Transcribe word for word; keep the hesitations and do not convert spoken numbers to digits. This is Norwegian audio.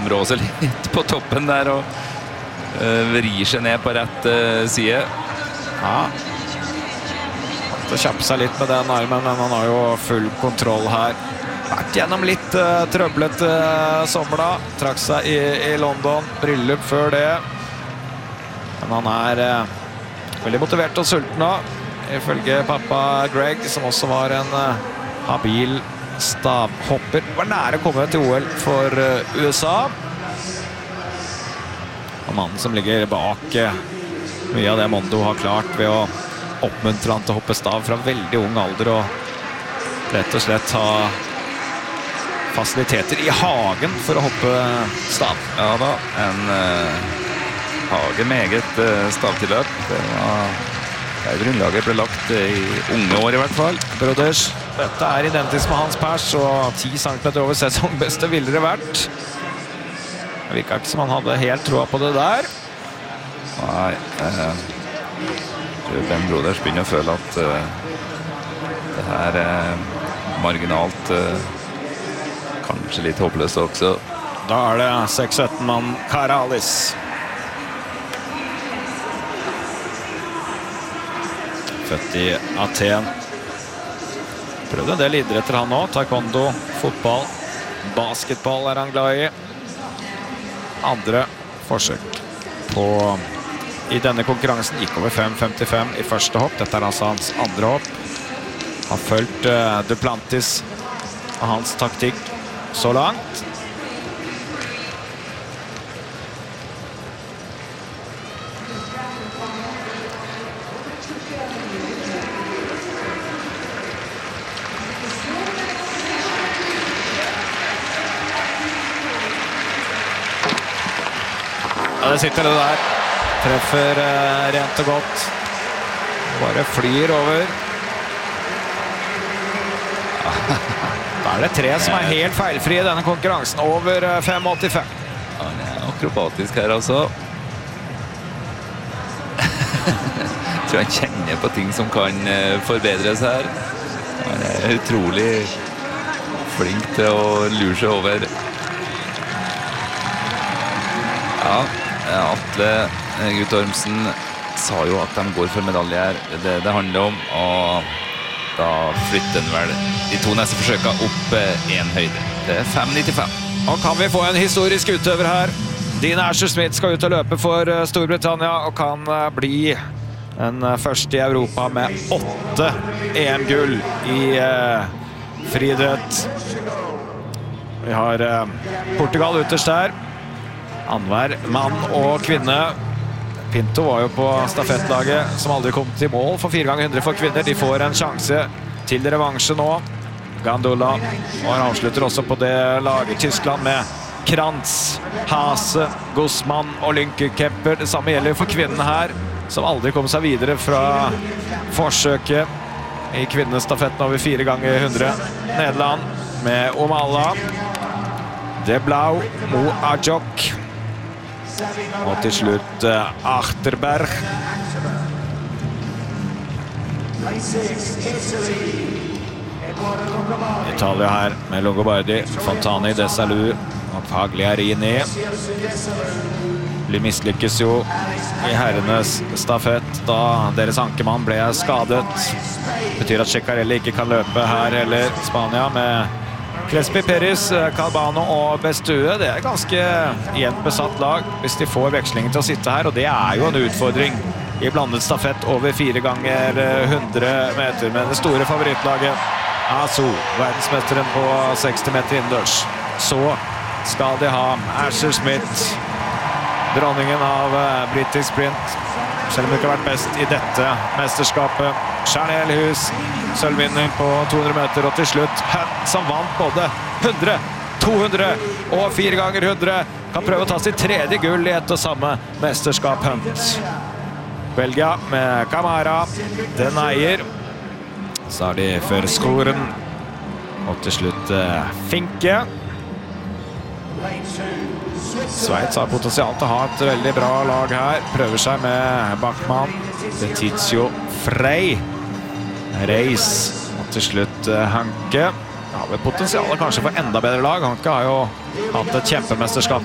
samrå seg litt på toppen der og uh, vrir seg ned på rett uh, side. Ja. Det kjapper seg litt med den armen, men han har jo full kontroll her. Vært gjennom litt uh, trøblet uh, sommer da. Trakk seg i, i London. Bryllup før det. Men han er uh, veldig motivert og sulten da. Ifølge pappa Greg, som også var en uh, habil stavhopper. Var nære å komme til O L for uh, U S A. Og mannen som ligger bak uh, mye av det Mondo har klart ved å oppmuntre han til å hoppe stav fra veldig ung alder og rett og slett ha fasiliteter i hagen for å hoppe stav. Ja da, en uh, hage meget uh, stavtilløp. Det var der grunnlaget ble lagt i unge år i hvert fall. Broders, dette er identisk med hans pers, og ti centimeter over sesongbeste ville det vært. Det virket ikke som han hadde helt troa på det der. Nei, eh, Ben Broders begynner å føle at eh, det her er marginalt eh, kanskje litt håpløst også. Da er det seks sytten-mann Karalis. Født i Aten. Prøvde en del idretter han nå. Taekwondo, fotball, basketball er han glad i. Andre forsøk på i denne konkurransen gikk over fem femtifem i første hopp. Dette er altså hans andre hopp. Har følt uh, Duplantis og hans taktikk så langt. Ja, det sitter det der. Treffer uh, rent og godt. Bare flyr over. Da er det tre som er helt feilfri i denne konkurransen. Over uh, fem åttifem. Ja, han er akrobatisk her altså. Jeg tror han kjenner på ting som kan uh, forbedres her. Han er utrolig flink til å lure seg over. Ja, Atle Guttormsen sa jo at de går for medaljer. Det det handler om, og da flytter den vel de to neste forsøkene opp en høyde. Det er fem nittifem. Og kan vi få en historisk utøver her? Dean Asher-Smith skal ut og løpe for Storbritannia og kan bli den første i Europa med åtte E M-gull i uh, friidrett. Vi har uh, Portugal ytterst her. Annenhver mann og kvinne. Pinto var jo på stafettlaget som aldri kom til mål for fire ganger hundre for kvinner. De får en sjanse til revansje nå. Gandula, og han avslutter også på det laget Tyskland med Krantz, Hase, Gussmann og Lynke-Kepper. Det samme gjelder for kvinnene her, som aldri kom seg videre fra forsøket i kvinnestafetten over fire ganger hundre. Nederland med Omala, De Blau, Mo Ajok. Og til slutt uh, Achterberg. Italia her med Longobardi, Fontani, Desalu og Pagliarini. De mislykkes jo i herrenes stafett da deres ankemann ble skadet. Det betyr at Ceccarelli ikke kan løpe her heller. Spania med Crespi, Peris, Calbano og Bestue. Det er ganske jevnt besatt lag hvis de får vekslingen til å sitte her, og det er jo en utfordring i blandet stafett over fire ganger hundre meter med det store favorittlaget Asu, verdensmesteren på seksti meter innendørs. Så skal de ha Asher-Smith, dronningen av britisk sprint, selv om det ikke har vært best i dette mesterskapet. Chanel Hus, sølvvinner på to hundre meter, og til slutt Hunt, som vant både hundre, to hundre og fire ganger hundre, kan prøve å ta sitt tredje gull i ett og samme mesterskap. Hunt. Belgia med Camara, den eier. Så har de Verskoren, og til slutt Finke. Sveits har potensial til å ha et veldig bra lag her. Prøver seg med Bachmann, Letizio Frey, Reis, og til slutt Hanke. Har vel potensialet kanskje for enda bedre lag. Hanke har jo hatt et kjempemesterskap